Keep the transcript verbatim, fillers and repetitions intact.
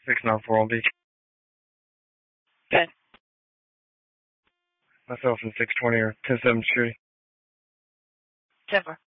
six nine four on Beach. Good. Myself in six twenty or ten seven Security. ten four.